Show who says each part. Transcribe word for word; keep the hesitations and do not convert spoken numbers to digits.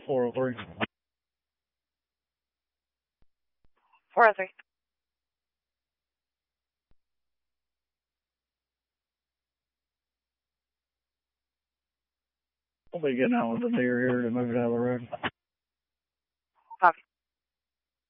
Speaker 1: four oh three.
Speaker 2: four oh three.
Speaker 1: We'll be getting out with the deer here to move it out of the road.
Speaker 2: Copy.